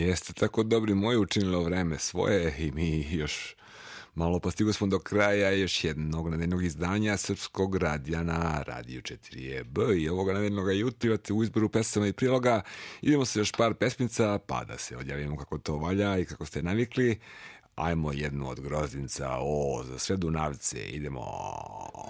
jeste, tako dobri moji, učinilo vreme svoje i mi još malo pa stigo smo do kraja još jednog nedeljnog izdanja Srpskog radija na Radiju 4EB i ovoga nedeljnog jutra u izboru pesama i priloga. Idemo se još par pesmica pa da se odjavimo kako to valja i kako ste navikli. Ajmo jednu od Groznica, za sve Dunavce, idemo.